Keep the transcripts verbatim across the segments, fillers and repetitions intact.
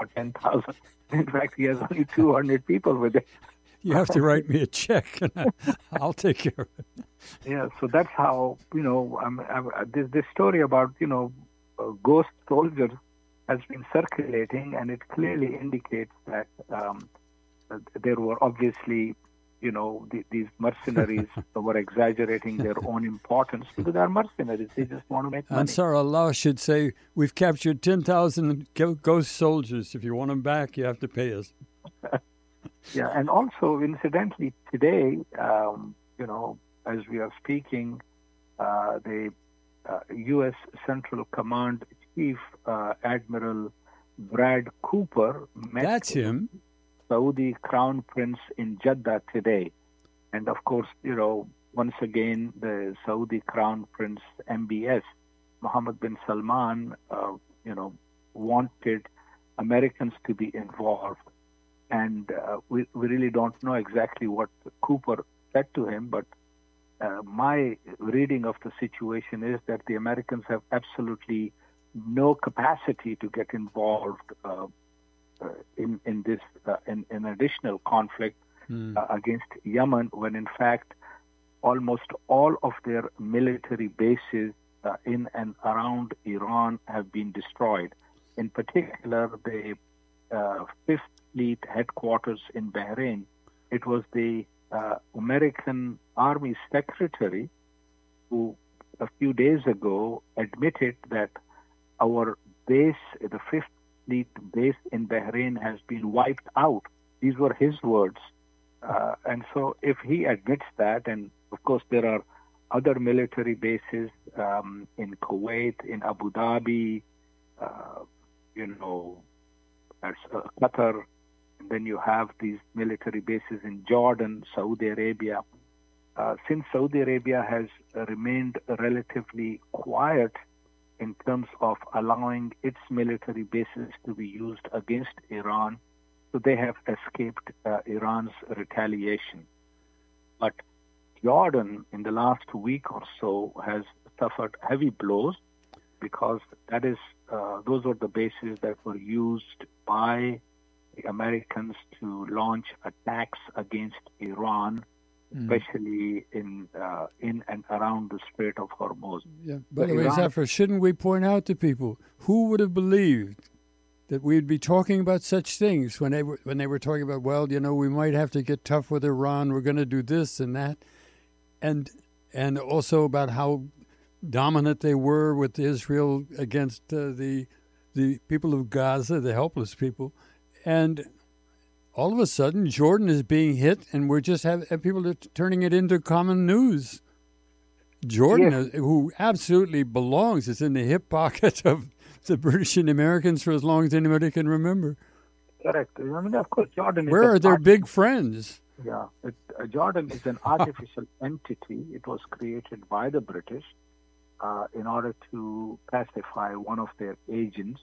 for ten thousand. In fact, he has only two hundred people with him. You have to write me a check, and I, I'll take care of it. Yeah, so that's how, you know, I'm, I'm, this, this story about, you know, uh, ghost soldiers has been circulating, and it clearly indicates that um, there were obviously, you know, the, these mercenaries were exaggerating their own importance because they're mercenaries. They just want to make money. Ansar Allah should say, we've captured ten thousand ghost soldiers. If you want them back, you have to pay us. Yeah, and also, incidentally, today, um, you know, as we are speaking, uh, the uh, U S Central Command Chief uh, Admiral Brad Cooper met That's him. Saudi Crown Prince in Jeddah today. And of course, you know, once again, the Saudi Crown Prince M B S, Mohammed bin Salman, uh, you know, wanted Americans to be involved. And uh, we, we really don't know exactly what Cooper said to him, but uh, my reading of the situation is that the Americans have absolutely no capacity to get involved uh, uh, in, in this uh, in, in additional conflict mm. uh, against Yemen, when in fact almost all of their military bases uh, in and around Iran have been destroyed. In particular, the uh, Fifth Fleet headquarters in Bahrain. It was the uh, American Army Secretary who a few days ago admitted that our base, the Fifth Fleet base in Bahrain, has been wiped out. These were his words. Uh, and so if he admits that, and of course there are other military bases um, in Kuwait, in Abu Dhabi, uh, you know, that's uh, Qatar. And then you have these military bases in Jordan, Saudi Arabia. Uh, since Saudi Arabia has uh, remained relatively quiet in terms of allowing its military bases to be used against Iran, so they have escaped uh, Iran's retaliation. But Jordan, in the last week or so, has suffered heavy blows because that is uh, those were the bases that were used by the Americans to launch attacks against Iran, mm. especially in uh, in and around the Strait of Hormuz. Yeah. By the way, Zafar, shouldn't we point out to people who would have believed that we'd be talking about such things when they were when they were talking about, well, you know, we might have to get tough with Iran. We're going to do this and that, and and also about how dominant they were with Israel against uh, the the people of Gaza, the helpless people. And all of a sudden, Jordan is being hit, and we're just have, have people are turning it into common news. Jordan, yes. who absolutely belongs, is in the hip pocket of the British and Americans for as long as anybody can remember. Correct. I mean, of course, Jordan. Where is are their art- big friends? Yeah, it, uh, Jordan is an artificial entity. It was created by the British uh, in order to pacify one of their agents.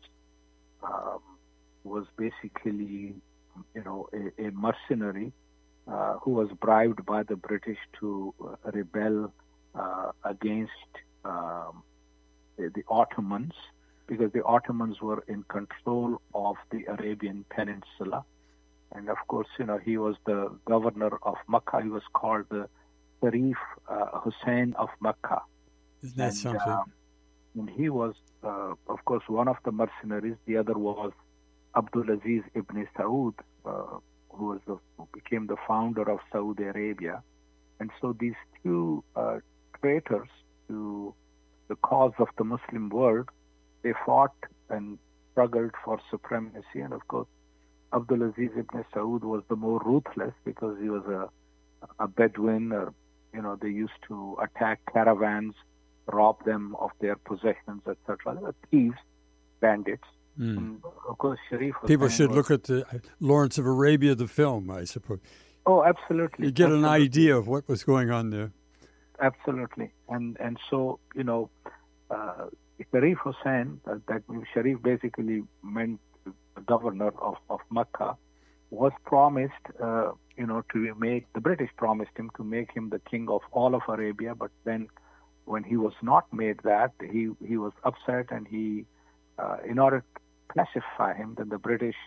Um, was basically, you know, a, a mercenary uh, who was bribed by the British to uh, rebel uh, against um, the, the Ottomans, because the Ottomans were in control of the Arabian Peninsula. And of course, you know, he was the governor of Mecca. He was called the Sharif uh, Hussein of Mecca. Isn't that and, something? Uh, and he was, uh, of course, one of the mercenaries. The other was Abdulaziz ibn Saud, uh, who was the, who became the founder of Saudi Arabia. And so these two uh, traitors to the cause of the Muslim world, they fought and struggled for supremacy. And of course, Abdulaziz ibn Saud was the more ruthless because he was a, a Bedouin, or, you know, they used to attack caravans, rob them of their possessions, et cetera. They were thieves, bandits. Mm. And of course, Sharif People Hussain should was, look at the Lawrence of Arabia, the film, I suppose. Oh, absolutely. You get absolutely. an idea of what was going on there. Absolutely. And and so, you know, uh, Sharif Hussain, uh, that Sharif basically meant the governor of, of Mecca, was promised, uh, you know, to make, the British promised him to make him the king of all of Arabia, but then when he was not made that, he, he was upset, and he, uh, in order to pacify him, then the British